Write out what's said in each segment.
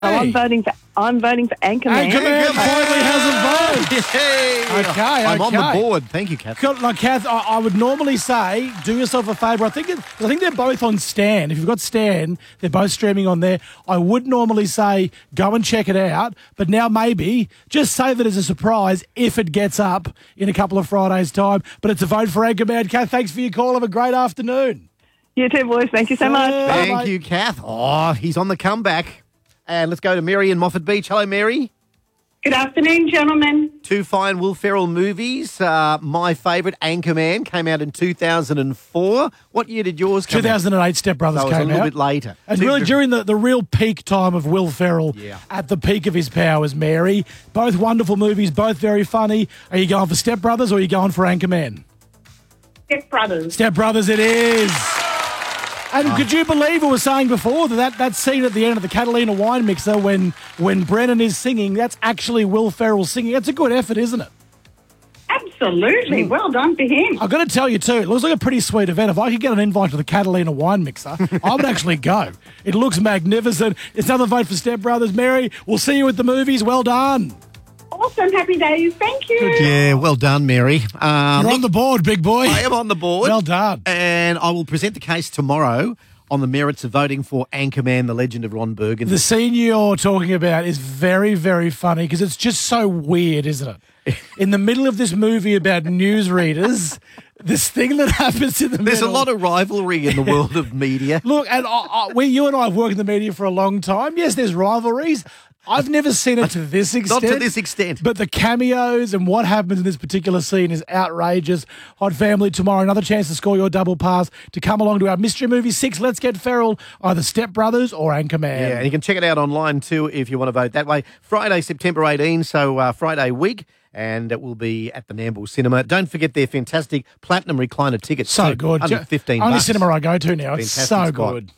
I'm voting for Anchorman. Anchorman finally has a vote. Yay. Okay. I'm on the board. Thank you, Kath. Like, Kath, I would normally say do yourself a favour. I think they're both on Stan. If you've got Stan, they're both streaming on there. I would normally say go and check it out, but now maybe just save it as a surprise if it gets up in a couple of Fridays' time. But it's a vote for Anchorman. Kath, thanks for your call. Have a great afternoon. You too, boys. Thank you so much. Thank you, Kath. Oh, he's on the comeback. And let's go to Mary in Moffat Beach. Hello, Mary. Good afternoon, gentlemen. Two fine Will Ferrell movies. My favourite, Anchorman, came out in 2004. What year did yours come 2008, Step Brothers out? came out. So it was a little bit later. And really during the real peak time of Will Ferrell, at the peak of his powers, Mary. Both wonderful movies, both very funny. Are you going for Step Brothers or are you going for Anchorman? Step Brothers. Step Brothers it is. And could you believe I was saying before that scene at the end of the Catalina wine mixer when Brennan is singing, that's actually Will Ferrell singing. That's a good effort, isn't it? Absolutely. Well done for him. I've got to tell you, too, it looks like a pretty sweet event. If I could get an invite to the Catalina wine mixer, I would actually go. It looks magnificent. It's another vote for Step Brothers. Mary, we'll see you at the movies. Well done. Awesome. Happy days. Thank you. Yeah, well done, Mary. You're on the board, big boy. I am on the board. Well done. And I will present the case tomorrow on the merits of voting for Anchorman, the legend of Ron Burgundy. The scene you're talking about is very, very funny because it's just so weird, isn't it? In the middle of this movie about newsreaders, this thing that happens in the There's middle. a lot of rivalry in the world of media. Look, and you and I have worked in the media for a long time. Yes, there's rivalries. I've never seen it to this extent. Not to this extent. But the cameos and what happens in this particular scene is outrageous. Hot Family tomorrow, another chance to score your double pass to come along to our Mystery Movie 6. Let's Get Feral, either Step Brothers or Anchorman. Yeah, and you can check it out online too if you want to vote that way. Friday, September 18, so Friday week. And it will be at the Nambour Cinema. Don't forget their fantastic platinum recliner tickets. So too. good. Under $15. Only cinema I go to now. It's Fantastic so spot. good.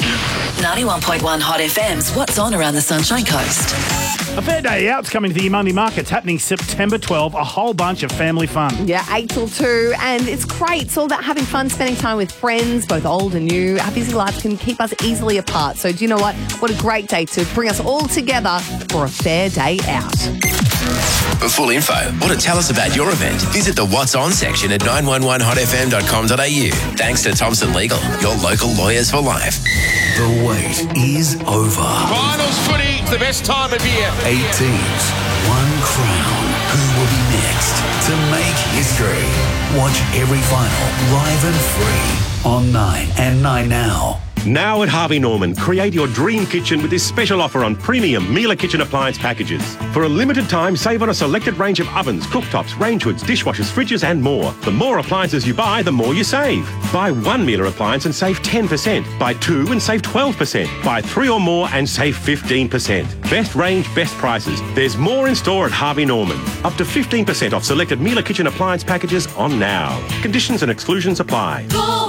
91.1 Hot FM's What's On Around the Sunshine Coast. A fair day out's coming to the Monday markets happening September 12. A whole bunch of family fun. Yeah, 8 till 2. And it's great. It's all about having fun, spending time with friends, both old and new. Our busy lives can keep us easily apart. So do you know what? What a great day to bring us all together for a fair day out. For full info or to tell us about your event, visit the What's On section at 911hotfm.com.au. Thanks to Thompson Legal, your local lawyers for life. The wait is over. Finals footy, the best time of year. 8 teams, one crown. Who will be next to make history? Watch every final live and free on 9 and 9 Now. Now at Harvey Norman, create your dream kitchen with this special offer on premium Miele kitchen appliance packages. For a limited time, save on a selected range of ovens, cooktops, range hoods, dishwashers, fridges and more. The more appliances you buy, the more you save. Buy one Miele appliance and save 10%. Buy two and save 12%. Buy three or more and save 15%. Best range, best prices. There's more in store at Harvey Norman. Up to 15% off selected Miele kitchen appliance packages on now. Conditions and exclusions apply.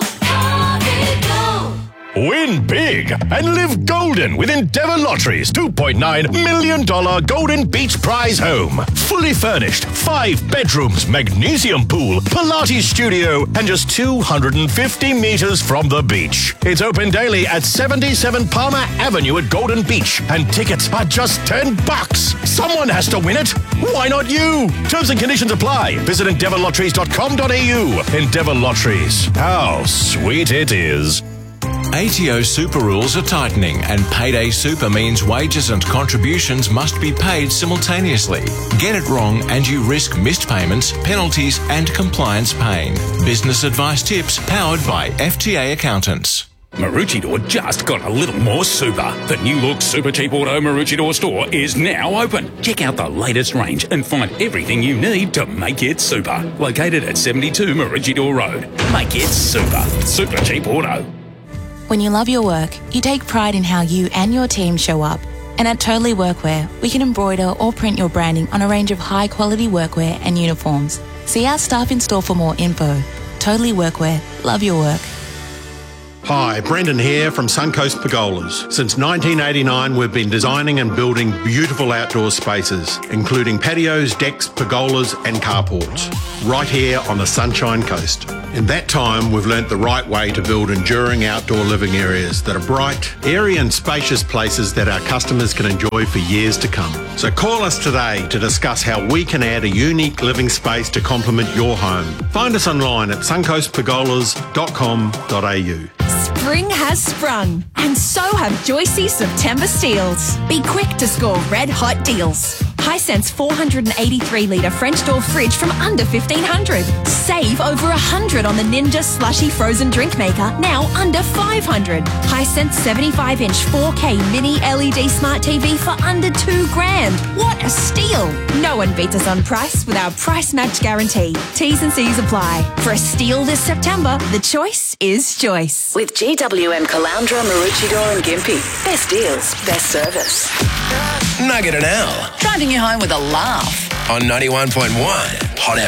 Win big and live golden with Endeavour Lottery's $2.9 million Golden Beach Prize home. Fully furnished, 5 bedrooms, magnesium pool, Pilates studio, and just 250 metres from the beach. It's open daily at 77 Palmer Avenue at Golden Beach, and tickets are just $10. Someone has to win it. Why not you? Terms and conditions apply. Visit endeavourlotteries.com.au. Endeavour Lotteries. How sweet it is. ATO super rules are tightening, and payday super means wages and contributions must be paid simultaneously. Get it wrong and you risk missed payments, penalties and compliance pain. Business advice tips powered by FTA Accountants. Maroochydore just got a little more super. The new look Super Cheap Auto Maroochydore store is now open. Check out the latest range and find everything you need to make it super. Located at 72 Maroochydore Road. Make it super. Super Cheap Auto. When you love your work, you take pride in how you and your team show up. And at Totally Workwear, we can embroider or print your branding on a range of high-quality workwear and uniforms. See our staff in store for more info. Totally Workwear. Love your work. Hi, Brendan here from Suncoast Pergolas. Since 1989, we've been designing and building beautiful outdoor spaces, including patios, decks, pergolas and carports, right here on the Sunshine Coast. In that time, we've learnt the right way to build enduring outdoor living areas that are bright, airy and spacious places that our customers can enjoy for years to come. So call us today to discuss how we can add a unique living space to complement your home. Find us online at suncoastpergolas.com.au. Spring has sprung, and so have Joycey September steals. Be quick to score red-hot deals. Hisense 483-litre French door fridge from under $1,500. Save over $100 on the Ninja Slushy frozen drink maker, now under $500. Hisense 75-inch 4K mini LED smart TV for under $2,000. What a steal! No one beats us on price with our price match guarantee. T's and C's apply. For a steal this September, the choice is Joyce. With GWM Caloundra, Maroochydore and Gympie. Best deals, best service. Nugget and Al. Driving you home with a laugh. On 91.1 Hot FM.